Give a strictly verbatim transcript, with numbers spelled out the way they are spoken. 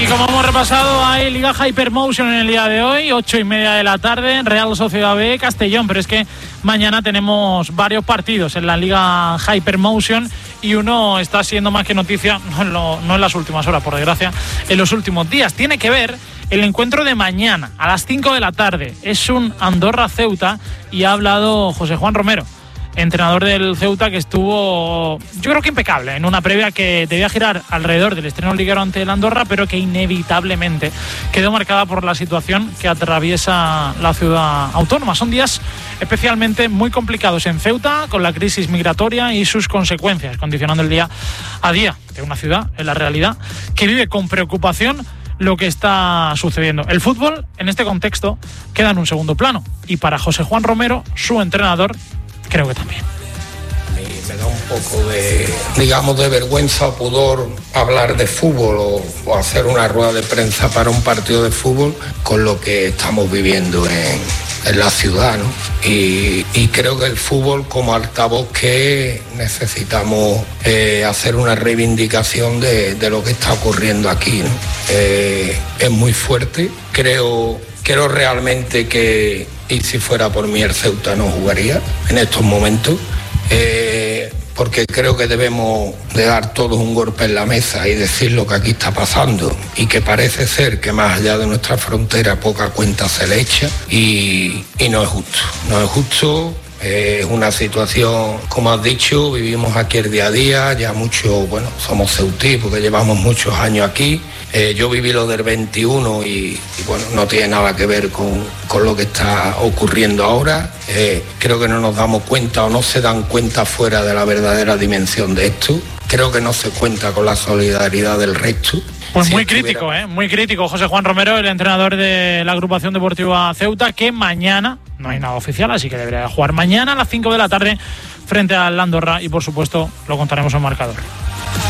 como hemos repasado, hay Liga Hypermotion en el día de hoy, ocho y media de la tarde, Real Sociedad B, Castellón, pero es que mañana tenemos varios partidos en la Liga Hypermotion y uno está siendo más que noticia, no en, lo, no en las últimas horas, por desgracia, en los últimos días. Tiene que ver el encuentro de mañana, a las cinco de la tarde. Es un Andorra-Ceuta y ha hablado José Juan Romero, entrenador del Ceuta, que estuvo, yo creo que impecable, en una previa que debía girar alrededor del estreno liguero ante el Andorra, pero que inevitablemente quedó marcada por la situación que atraviesa la ciudad autónoma. Son días especialmente muy complicados en Ceuta, con la crisis migratoria y sus consecuencias, condicionando el día a día de una ciudad, en la realidad, que vive con preocupación lo que está sucediendo. El fútbol, en este contexto, queda en un segundo plano. Y para José Juan Romero, su entrenador, creo que también. Me da un poco de, digamos, de vergüenza o pudor hablar de fútbol o, o hacer una rueda de prensa para un partido de fútbol con lo que estamos viviendo en, en la ciudad, ¿no? Y, y creo que el fútbol, como altavoz que necesitamos eh, hacer una reivindicación de, de lo que está ocurriendo aquí, ¿no? Eh, es muy fuerte. Creo, creo realmente que, y si fuera por mí, el Ceuta no jugaría en estos momentos, eh, porque creo que debemos de dar todos un golpe en la mesa y decir lo que aquí está pasando, y que parece ser que más allá de nuestra frontera poca cuenta se le echa, y, y no es justo, no es justo. Es una situación, como has dicho, vivimos aquí el día a día, ya mucho, bueno, somos ceutí porque llevamos muchos años aquí. Eh, yo viví lo del veintiuno y, y bueno, no tiene nada que ver con, con lo que está ocurriendo ahora. Eh, creo que no nos damos cuenta o no se dan cuenta fuera de la verdadera dimensión de esto. Creo que no se cuenta con la solidaridad del resto. Pues muy crítico, ¿eh? Muy crítico José Juan Romero, el entrenador de la agrupación deportiva Ceuta, que mañana, no hay nada oficial, así que debería jugar mañana a las cinco de la tarde frente al Andorra y por supuesto lo contaremos en marcador.